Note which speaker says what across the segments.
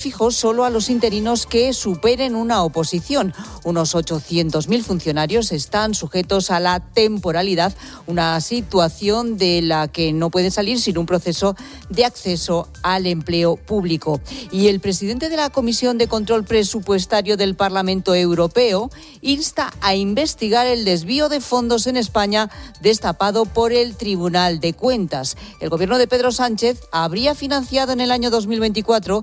Speaker 1: fijo solo a los interinos que superen una oposición. Unos 800.000 funcionarios están sujetos a la temporalidad, una situación de la que no pueden salir sin un proceso de acceso al empleo público. Y el presidente de la Comisión de Control Presupuestario del Parlamento Europeo insta a investigar el desvío de fondos en España destapado por el Tribunal de Cuentas. El gobierno de Pedro Sánchez habría financiado en el año 2024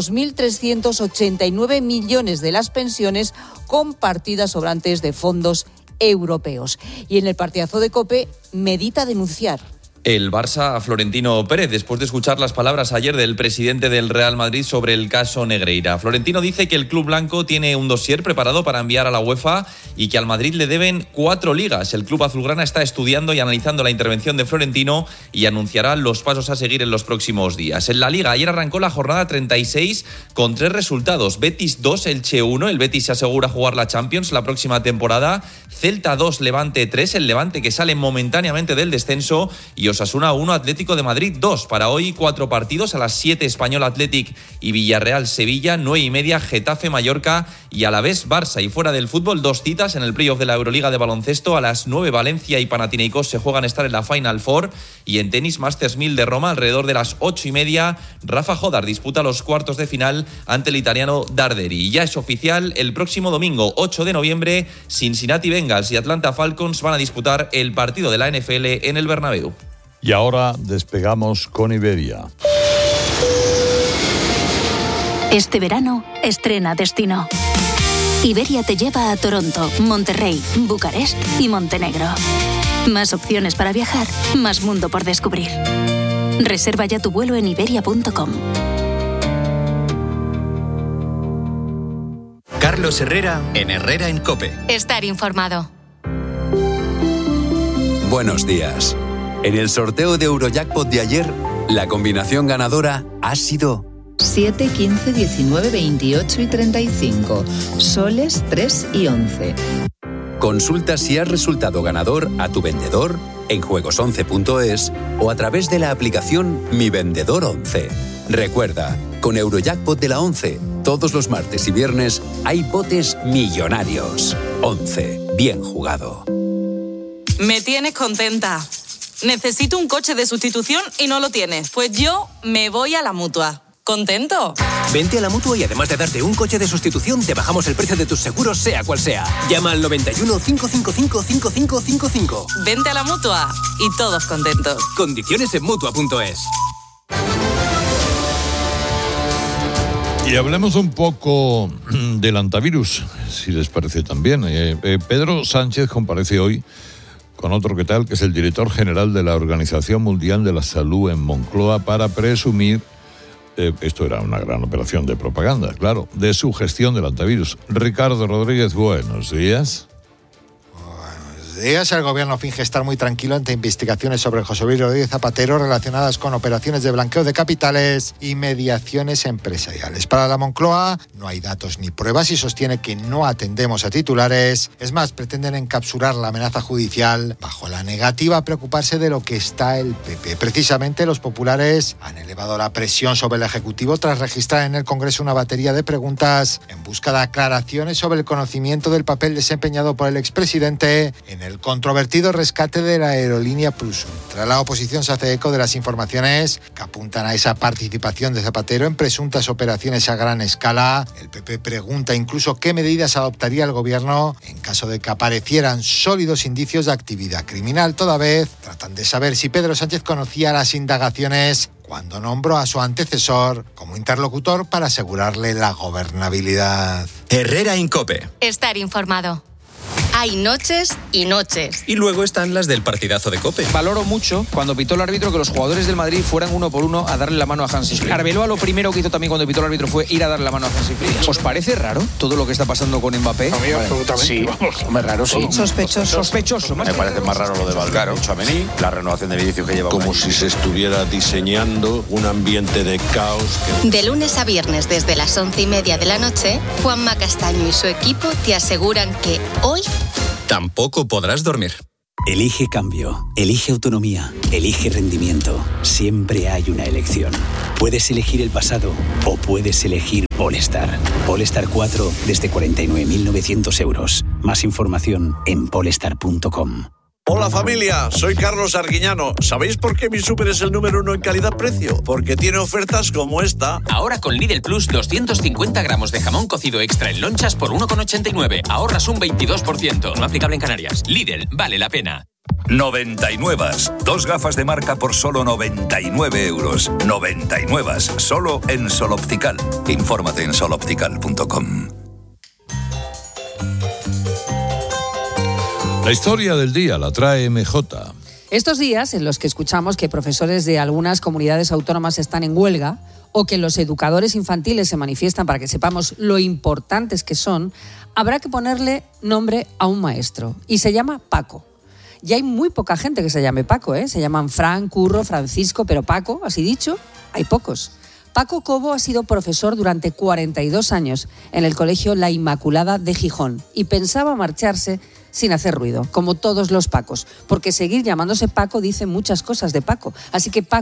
Speaker 1: 2.389 millones de las pensiones con partidas sobrantes de fondos europeos. Y en el partidazo de COPE medita denunciar.
Speaker 2: El Barça a Florentino Pérez, después de escuchar las palabras ayer del presidente del Real Madrid sobre el caso Negreira. Florentino dice que el club blanco tiene un dossier preparado para enviar a la UEFA y que al Madrid le deben 4 ligas. El club azulgrana está estudiando y analizando la intervención de Florentino y anunciará los pasos a seguir en los próximos días. En la Liga, ayer arrancó la jornada 36 con 3 resultados. Betis 2, Elche 1. El Betis se asegura jugar la Champions la próxima temporada. Celta 2, Levante 3. El Levante que sale momentáneamente del descenso. Y Osasuna 1, Atlético de Madrid 2. Para hoy 4 partidos, a las 7 Español Athletic y Villarreal Sevilla, 9:30 Getafe Mallorca y Alavés Barça. Y fuera del fútbol, 2 citas en el playoff de la Euroliga de baloncesto. A las 9 Valencia y Panathinaikos se juegan a estar en la Final Four. Y en tenis, Masters 1000 de Roma, alrededor de las 8:30 Rafa Jodar disputa los cuartos de final ante el italiano Darderi. Y ya es oficial, el próximo domingo 8 de noviembre Cincinnati Bengals y Atlanta Falcons van a disputar el partido de la NFL en el Bernabéu.
Speaker 3: Y ahora despegamos con Iberia.
Speaker 4: Este verano estrena destino. Iberia te lleva a Toronto, Monterrey, Bucarest y Montenegro. Más opciones para viajar, más mundo por descubrir. Reserva ya tu vuelo en iberia.com.
Speaker 5: Carlos Herrera en Herrera en COPE.
Speaker 4: Estar informado.
Speaker 5: Buenos días. En el sorteo de Eurojackpot de ayer, la combinación ganadora ha sido
Speaker 6: 7, 15, 19, 28 y 35. Soles 3 y 11.
Speaker 5: Consulta si has resultado ganador a tu vendedor en juegos11.es o a través de la aplicación Mi Vendedor 11. Recuerda, con Eurojackpot de la 11, todos los martes y viernes hay botes millonarios. 11. Bien jugado.
Speaker 7: Me tienes contenta. Necesito un coche de sustitución y no lo tienes. Pues yo me voy a la Mutua. ¿Contento?
Speaker 8: Vente a la Mutua y además de darte un coche de sustitución, te bajamos el precio de tus seguros, sea cual sea. Llama al 91 555 5555.
Speaker 7: Vente a la Mutua y todos contentos.
Speaker 8: Condiciones en Mutua.es.
Speaker 3: Y hablemos un poco del antivirus, si les parece también. Pedro Sánchez comparece hoy con otro que tal, que es el director general de la Organización Mundial de la Salud en Moncloa, para presumir, esto era una gran operación de propaganda, claro, de su gestión del antivirus. Ricardo Rodríguez, buenos días.
Speaker 9: El gobierno finge estar muy tranquilo ante investigaciones sobre José Luis Rodríguez Zapatero relacionadas con operaciones de blanqueo de capitales y mediaciones empresariales. Para la Moncloa no hay datos ni pruebas y sostiene que no atendemos a titulares. Es más, pretenden encapsular la amenaza judicial bajo la negativa a preocuparse de lo que está el PP. Precisamente los populares han elevado la presión sobre el Ejecutivo tras registrar en el Congreso una batería de preguntas en busca de aclaraciones sobre el conocimiento del papel desempeñado por el expresidente en el controvertido rescate de la aerolínea Plus Ultra. La oposición se hace eco de las informaciones que apuntan a esa participación de Zapatero en presuntas operaciones a gran escala. El PP pregunta incluso qué medidas adoptaría el gobierno en caso de que aparecieran sólidos indicios de actividad criminal. Toda vez tratan de saber si Pedro Sánchez conocía las indagaciones cuando nombró a su antecesor como interlocutor para asegurarle la gobernabilidad.
Speaker 5: Herrera en COPE.
Speaker 4: Estar informado. Hay noches y noches.
Speaker 5: Y luego están las del partidazo de COPE.
Speaker 10: Valoro mucho cuando pitó el árbitro que los jugadores del Madrid fueran uno por uno a darle la mano a Hansi Flick. Arbeloa lo primero que hizo también cuando pitó el árbitro fue ir a darle la mano a Hansi Flick. ¿Os parece raro todo lo que está pasando con Mbappé?
Speaker 11: A mí absolutamente.
Speaker 10: Sí, hombre, raro sí. Sospechoso.
Speaker 11: Me parece más raro lo de Valgaro, Tchouaméni, la renovación de Vinicius que lleva.
Speaker 12: Como si se estuviera diseñando un ambiente de caos.
Speaker 4: De lunes a viernes desde las 11:30 de la noche, Juanma Castaño y su equipo te aseguran que hoy
Speaker 5: tampoco podrás dormir.
Speaker 13: Elige cambio, elige autonomía, elige rendimiento. Siempre hay una elección. Puedes elegir el pasado o puedes elegir Polestar. Polestar 4 desde 49.900 euros. Más información en polestar.com.
Speaker 12: Hola familia, soy Carlos Arguiñano. ¿Sabéis por qué mi súper es el número 1 en calidad-precio? Porque tiene ofertas como esta.
Speaker 14: Ahora con Lidl Plus, 250 gramos de jamón cocido extra en lonchas por 1,89. Ahorras un 22%. No aplicable en Canarias. Lidl, vale la pena.
Speaker 15: 99. 2 gafas de marca por solo 99 euros. 99. Solo en Sol Optical. Infórmate en soloptical.com.
Speaker 3: La historia del día la trae MJ.
Speaker 16: Estos días en los que escuchamos que profesores de algunas comunidades autónomas están en huelga o que los educadores infantiles se manifiestan para que sepamos lo importantes que son, habrá que ponerle nombre a un maestro y se llama Paco. Y hay muy poca gente que se llame Paco, ¿eh? Se llaman Fran, Curro, Francisco, pero Paco, así dicho, hay pocos. Paco Cobo ha sido profesor durante 42 años en el Colegio La Inmaculada de Gijón y pensaba marcharse sin hacer ruido, como todos los Pacos, porque seguir llamándose Paco dice muchas cosas de Paco. Así que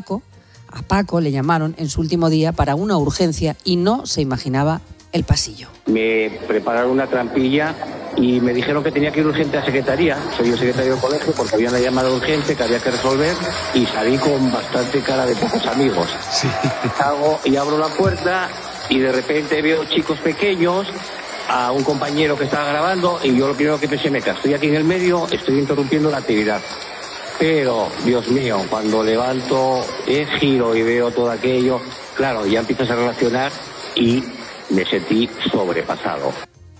Speaker 16: a Paco le llamaron en su último día para una urgencia y no se imaginaba el pasillo.
Speaker 17: Me prepararon una trampilla y me dijeron que tenía que ir urgente a secretaría. Soy el secretario del colegio porque había una llamada urgente que había que resolver y salí con bastante cara de pocos amigos. Sí. Salgo y abro la puerta y de repente veo chicos pequeños, a un compañero que estaba grabando y yo lo primero que pensé, estoy aquí en el medio, estoy interrumpiendo la actividad. Pero, Dios mío, cuando levanto el giro y veo todo aquello, claro, ya empiezas a relacionar y me sentí sobrepasado.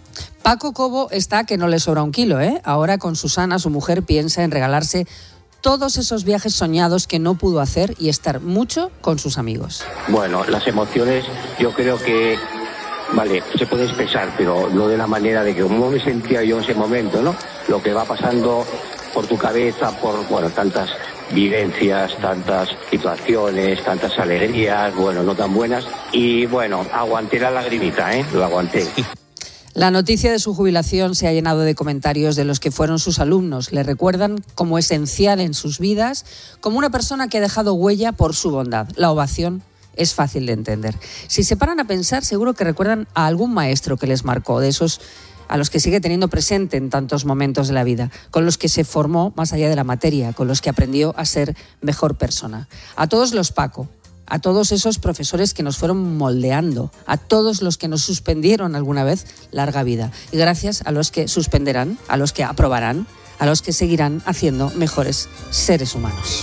Speaker 16: Paco Cobo está que no le sobra un kilo, ¿eh? Ahora con Susana, su mujer, piensa en regalarse todos esos viajes soñados que no pudo hacer y estar mucho con sus amigos.
Speaker 17: Bueno, las emociones yo creo que, vale, se puede expresar, pero no de la manera de que como me sentía yo en ese momento, ¿no? Lo que va pasando por tu cabeza, por, bueno, tantas vivencias, tantas situaciones, tantas alegrías, bueno, no tan buenas. Y bueno, aguanté la lagrimita, lo aguanté.
Speaker 16: La noticia de su jubilación se ha llenado de comentarios de los que fueron sus alumnos. Le recuerdan como esencial en sus vidas, como una persona que ha dejado huella por su bondad. La ovación es fácil de entender. Si se paran a pensar, seguro que recuerdan a algún maestro que les marcó, de esos a los que sigue teniendo presente en tantos momentos de la vida, con los que se formó más allá de la materia, con los que aprendió a ser mejor persona. A todos los Paco, a todos esos profesores que nos fueron moldeando, a todos los que nos suspendieron alguna vez, larga vida. Y gracias a los que suspenderán, a los que aprobarán, a los que seguirán haciendo mejores seres humanos.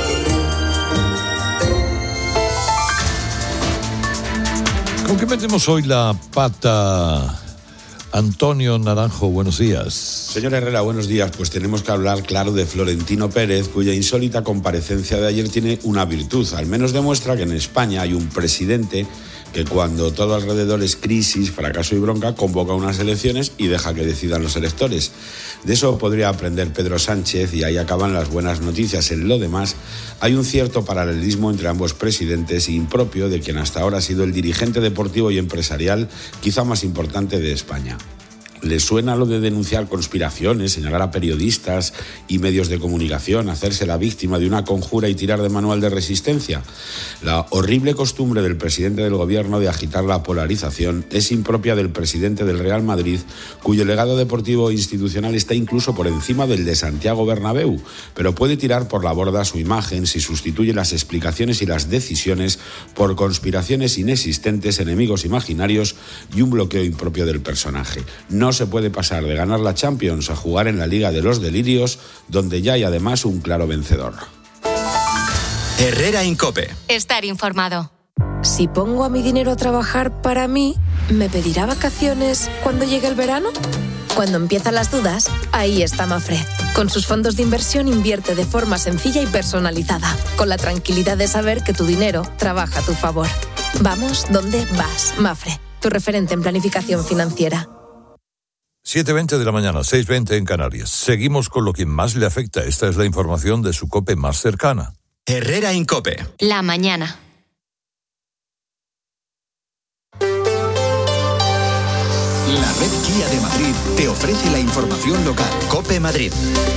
Speaker 3: ¿Con qué metemos hoy la pata? Antonio Naranjo, buenos días.
Speaker 18: Señor Herrera, buenos días. Pues tenemos que hablar, claro, de Florentino Pérez, cuya insólita comparecencia de ayer tiene una virtud. Al menos demuestra que en España hay un presidente que cuando todo alrededor es crisis, fracaso y bronca, convoca unas elecciones y deja que decidan los electores. De eso podría aprender Pedro Sánchez y ahí acaban las buenas noticias. En lo demás, hay un cierto paralelismo entre ambos presidentes impropio de quien hasta ahora ha sido el dirigente deportivo y empresarial quizá más importante de España. ¿Les suena lo de denunciar conspiraciones, señalar a periodistas y medios de comunicación, hacerse la víctima de una conjura y tirar de manual de resistencia? La horrible costumbre del presidente del gobierno de agitar la polarización es impropia del presidente del Real Madrid, cuyo legado deportivo e institucional está incluso por encima del de Santiago Bernabéu, pero puede tirar por la borda su imagen si sustituye las explicaciones y las decisiones por conspiraciones inexistentes, enemigos imaginarios y un bloqueo impropio del personaje. No se puede pasar de ganar la Champions a jugar en la Liga de los Delirios, donde ya hay además un claro vencedor.
Speaker 19: Herrera Incope.
Speaker 20: Estar informado.
Speaker 21: Si pongo a mi dinero a trabajar para mí, ¿me pedirá vacaciones cuando llegue el verano? Cuando empiezan las dudas, ahí está Mafre. Con sus fondos de inversión invierte de forma sencilla y personalizada, con la tranquilidad de saber que tu dinero trabaja a tu favor. Vamos donde vas, Mafre, tu referente en planificación financiera.
Speaker 3: 7:20 de la mañana, 6:20 en Canarias. Seguimos con lo que más le afecta. Esta es la información de su COPE más cercana.
Speaker 19: Herrera Incope.
Speaker 20: La mañana.
Speaker 19: La red Kia de Madrid te ofrece la información local. COPE Madrid.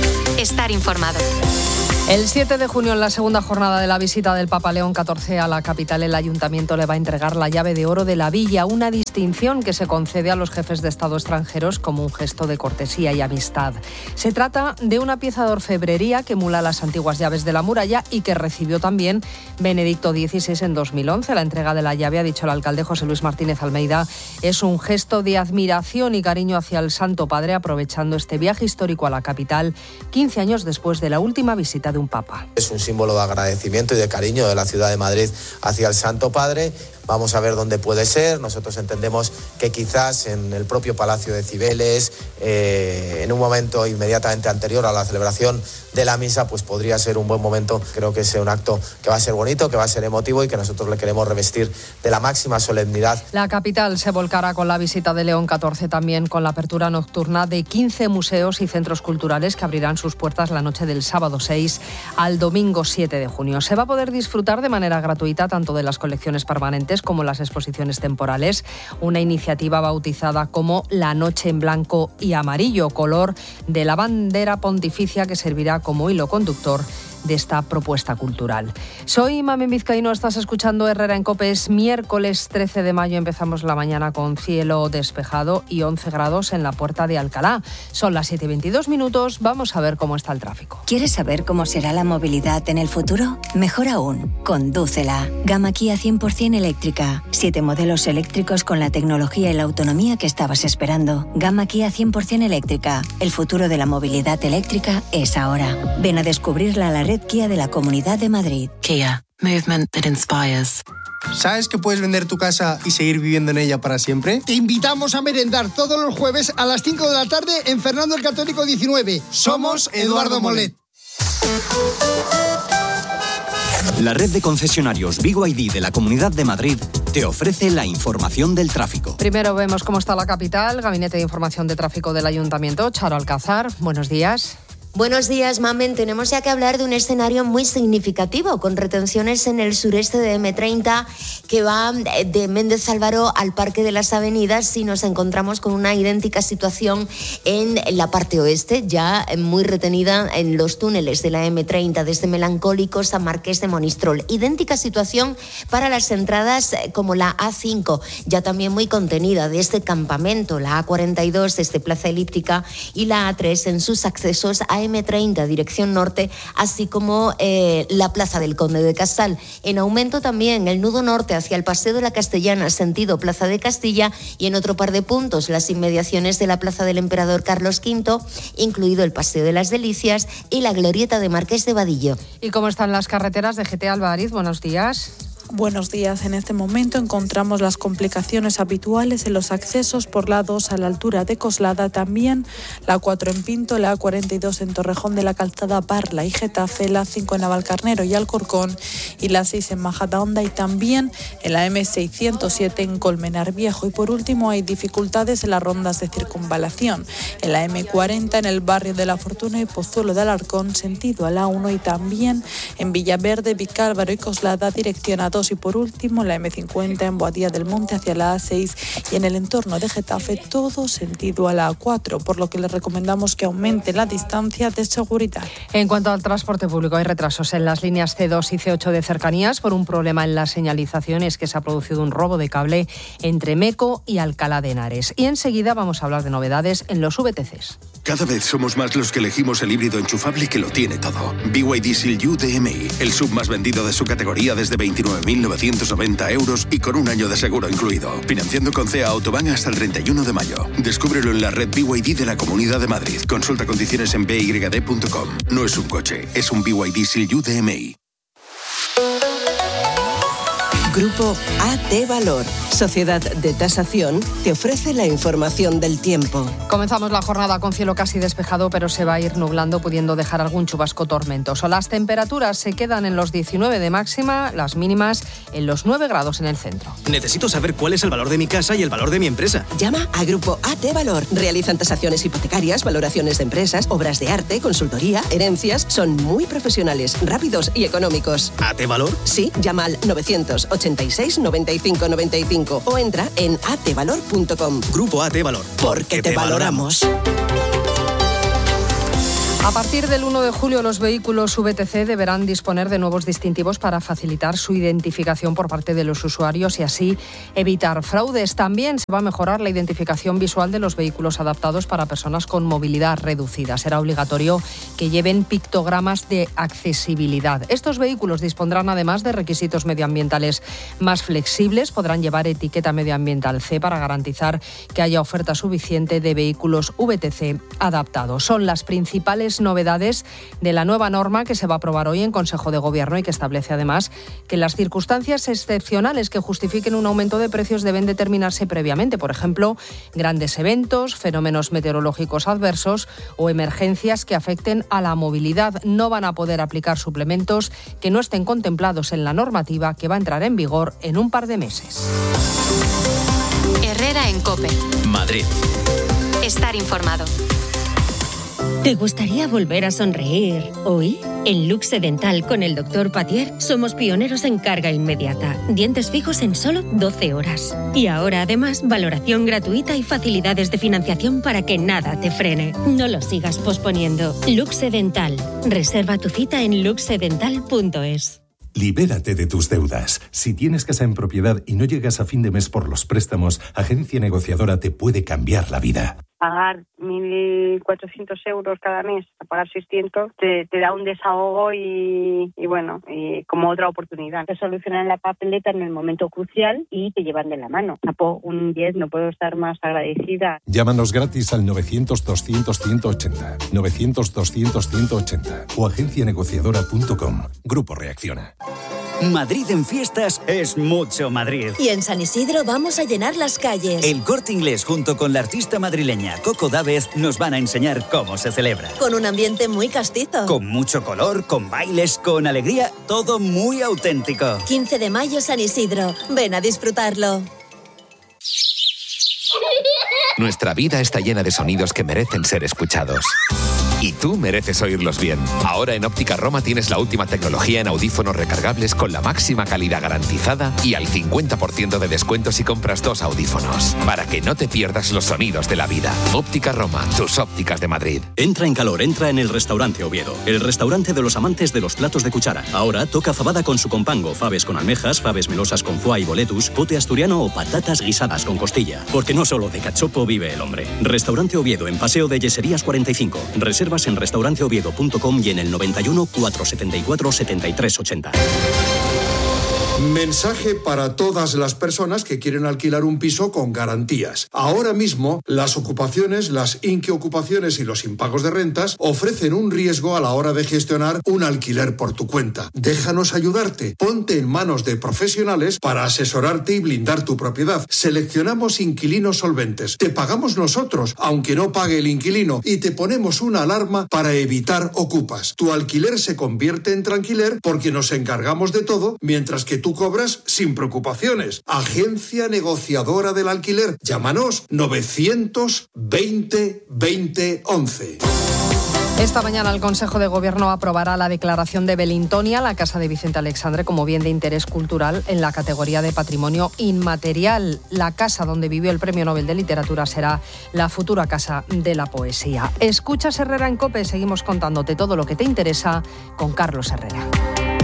Speaker 20: Estar informado.
Speaker 16: El 7 de junio, en la segunda jornada de la visita del Papa León XIV a la capital, el Ayuntamiento le va a entregar la llave de oro de la villa, una distinción que se concede a los jefes de Estado extranjeros como un gesto de cortesía y amistad. Se trata de una pieza de orfebrería que emula las antiguas llaves de la muralla y que recibió también Benedicto XVI en 2011. La entrega de la llave, ha dicho el alcalde José Luis Martínez Almeida, es un gesto de admiración y cariño hacia el Santo Padre, aprovechando este viaje histórico a la capital 15 años después de la última visita de un papa.
Speaker 22: Es un símbolo de agradecimiento y de cariño de la ciudad de Madrid hacia el Santo Padre. Vamos a ver dónde puede ser. Nosotros entendemos que quizás en el propio Palacio de Cibeles, en un momento inmediatamente anterior a la celebración de la misa, pues podría ser un buen momento. Creo que es un acto que va a ser bonito, que va a ser emotivo y que nosotros le queremos revestir de la máxima solemnidad.
Speaker 16: La capital se volcará con la visita de León XIV, también con la apertura nocturna de 15 museos y centros culturales que abrirán sus puertas la noche del sábado 6 al domingo 7 de junio. Se va a poder disfrutar de manera gratuita tanto de las colecciones permanentes como las exposiciones temporales, una iniciativa bautizada como La Noche en Blanco y Amarillo, color de la bandera pontificia que servirá como hilo conductor de esta propuesta cultural. Soy Mamen Vizcaíno, estás escuchando Herrera en COPE. Es miércoles 13 de mayo, empezamos la mañana con cielo despejado y 11 grados en la Puerta de Alcalá. Son las 7:22, vamos a ver cómo está el tráfico.
Speaker 23: ¿Quieres saber cómo será la movilidad en el futuro? Mejor aún, condúcela. Gama Kia 100% eléctrica. 7 modelos eléctricos con la tecnología y la autonomía que estabas esperando. Gama Kia 100% eléctrica. El futuro de la movilidad eléctrica es ahora. Ven a descubrirla a la red Kia de la Comunidad de Madrid.
Speaker 24: Kia. Movement that inspires.
Speaker 25: ¿Sabes que puedes vender tu casa y seguir viviendo en ella para siempre?
Speaker 26: Te invitamos a merendar todos los jueves a las 5 de la tarde en Fernando el Católico 19. Somos Eduardo Molet.
Speaker 19: La red de concesionarios BYD de la Comunidad de Madrid te ofrece la información del tráfico.
Speaker 16: Primero vemos cómo está la capital. Gabinete de Información de Tráfico del Ayuntamiento. Charo Alcázar, buenos días.
Speaker 27: Buenos días, Mamen. Tenemos ya que hablar de un escenario muy significativo, con retenciones en el sureste de M30 que va de Méndez Álvaro al Parque de las Avenidas, y nos encontramos con una idéntica situación en la parte oeste, ya muy retenida en los túneles de la M30 desde Melancólicos a Marqués de Monistrol. Idéntica situación para las entradas como la A5, ya también muy contenida desde Campamento, la A42 desde Plaza Elíptica y la A3 en sus accesos a M30 dirección norte, así como la Plaza del Conde de Casal. En aumento también el nudo norte hacia el Paseo de la Castellana, sentido Plaza de Castilla, y en otro par de puntos las inmediaciones de la Plaza del Emperador Carlos V, incluido el Paseo de las Delicias y la Glorieta de Marqués de Vadillo.
Speaker 16: ¿Y cómo están las carreteras de GT Albariz? Buenos días.
Speaker 28: Buenos días. En este momento encontramos las complicaciones habituales en los accesos por la 2 a la altura de Coslada, también la 4 en Pinto, la A42 en Torrejón de la Calzada, Parla y Getafe, la 5 en Navalcarnero y Alcorcón y la 6 en Majadahonda, y también en la M607 en Colmenar Viejo. Y por último hay dificultades en las rondas de circunvalación, en la M40 en el barrio de La Fortuna y Pozuelo de Alarcón, sentido a la 1, y también en Villaverde, Vicálvaro y Coslada, dirección a 2, y por último la M50 en Boadilla del Monte hacia la A6 y en el entorno de Getafe, todo sentido a la A4, por lo que les recomendamos que aumente la distancia de seguridad.
Speaker 16: En cuanto al transporte público, hay retrasos en las líneas C2 y C8 de cercanías por un problema en las señalizaciones, que se ha producido un robo de cable entre Meco y Alcalá de Henares. Y enseguida vamos a hablar de novedades en los VTCs.
Speaker 29: Cada vez somos más los que elegimos el híbrido enchufable que lo tiene todo. BYD Diesel U DMI, el sub más vendido de su categoría desde 29.990 euros y con un año de seguro incluido. Financiando con CEA Autobahn hasta el 31 de mayo. Descúbrelo en la red BYD de la Comunidad de Madrid. Consulta condiciones en byd.com. No es un coche, es un BYD Diesel U DMI.
Speaker 30: Grupo AT Valor, Sociedad de Tasación, te ofrece la información del tiempo.
Speaker 16: Comenzamos la jornada con cielo casi despejado, pero se va a ir nublando, pudiendo dejar algún chubasco tormentoso. Las temperaturas se quedan en los 19 de máxima, las mínimas en los 9 grados en el centro.
Speaker 8: Necesito saber cuál es el valor de mi casa y el valor de mi empresa.
Speaker 30: Llama a Grupo AT Valor. Realizan tasaciones hipotecarias, valoraciones de empresas, obras de arte, consultoría, herencias. Son muy profesionales, rápidos y económicos.
Speaker 8: ¿AT Valor?
Speaker 30: Sí, llama al 900 86 95 95 o entra en atvalor.com.
Speaker 1: Grupo AT Valor.
Speaker 30: Porque te valoramos.
Speaker 16: A partir del 1 de julio, los vehículos VTC deberán disponer de nuevos distintivos para facilitar su identificación por parte de los usuarios y así evitar fraudes. También se va a mejorar la identificación visual de los vehículos adaptados para personas con movilidad reducida. Será obligatorio que lleven pictogramas de accesibilidad. Estos vehículos dispondrán además de requisitos medioambientales más flexibles. Podrán llevar etiqueta medioambiental C para garantizar que haya oferta suficiente de vehículos VTC adaptados. Son las principales novedades de la nueva norma que se va a aprobar hoy en Consejo de Gobierno y que establece además que las circunstancias excepcionales que justifiquen un aumento de precios deben determinarse previamente. Por ejemplo, grandes eventos, fenómenos meteorológicos adversos o emergencias que afecten a la movilidad. No van a poder aplicar suplementos que no estén contemplados en la normativa que va a entrar en vigor en un par de meses.
Speaker 20: Herrera en COPE.
Speaker 14: Madrid.
Speaker 20: Estar informado.
Speaker 2: ¿Te gustaría volver a sonreír hoy? En Luxe Dental con el Dr. Patier somos pioneros en carga inmediata. Dientes fijos en solo 12 horas. Y ahora además valoración gratuita y facilidades de financiación para que nada te frene. No lo sigas posponiendo. Luxe Dental. Reserva tu cita en luxedental.es.
Speaker 4: Libérate de tus deudas. Si tienes casa en propiedad y no llegas a fin de mes por los préstamos, Agencia Negociadora te puede cambiar la vida.
Speaker 5: Pagar 1.400 euros cada mes, a pagar 600, te da un desahogo y como otra oportunidad. Te solucionan la papeleta en el momento crucial y te llevan de la mano. Un 10, no puedo estar más agradecida.
Speaker 4: Llámanos gratis al 900-200-180, 900-200-180 o agencianegociadora.com. Grupo Reacciona.
Speaker 6: Madrid en fiestas es mucho Madrid.
Speaker 7: Y en San Isidro vamos a llenar las calles.
Speaker 6: El Corte Inglés junto con la artista madrileña Coco Dávez nos van a enseñar cómo se celebra.
Speaker 7: Con un ambiente muy castizo.
Speaker 6: Con mucho color, con bailes, con alegría, todo muy auténtico.
Speaker 7: 15 de mayo San Isidro. Ven a disfrutarlo.
Speaker 9: Nuestra vida está llena de sonidos que merecen ser escuchados. Y tú mereces oírlos bien. Ahora en Óptica Roma tienes la última tecnología en audífonos recargables con la máxima calidad garantizada y al 50% de descuento si compras 2 audífonos. Para que no te pierdas los sonidos de la vida. Óptica Roma, tus ópticas de Madrid.
Speaker 10: Entra en calor, entra en el Restaurante Oviedo. El restaurante de los amantes de los platos de cuchara. Ahora toca fabada con su compango, faves con almejas, faves melosas con foie y boletus, pote asturiano o patatas guisadas con costilla. Porque no solo de cachopo vive el hombre. Restaurante Oviedo en Paseo de Yeserías 45. Reservas en restauranteoviedo.com y en el 91 474 7380.
Speaker 11: Mensaje para todas las personas que quieren alquilar un piso con garantías. Ahora mismo, las ocupaciones, las inquiocupaciones y los impagos de rentas ofrecen un riesgo a la hora de gestionar un alquiler por tu cuenta. Déjanos ayudarte. Ponte en manos de profesionales para asesorarte y blindar tu propiedad. Seleccionamos inquilinos solventes. Te pagamos nosotros, aunque no pague el inquilino, y te ponemos una alarma para evitar ocupas. Tu alquiler se convierte en tranquiler porque nos encargamos de todo, mientras que tú cobras sin preocupaciones. Agencia Negociadora del Alquiler. Llámanos 920 20 11.
Speaker 16: Esta mañana el Consejo de Gobierno aprobará la declaración de Belintonia, la casa de Vicente Aleixandre, como bien de interés cultural en la categoría de patrimonio inmaterial. La casa donde vivió el Premio Nobel de Literatura será la futura Casa de la Poesía. Escuchas Herrera en COPE, seguimos contándote todo lo que te interesa con Carlos Herrera.